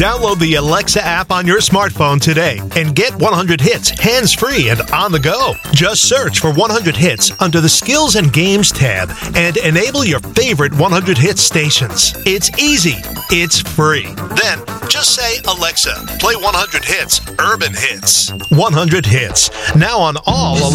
Download the Alexa app on your smartphone today and get 100 hits hands-free and on the go. Just search for 100 hits under the Skills and Games tab and enable your favorite 100 hits stations. It's easy. It's free. Then just say, Alexa, play 100 hits, urban hits. 100 hits. Now on all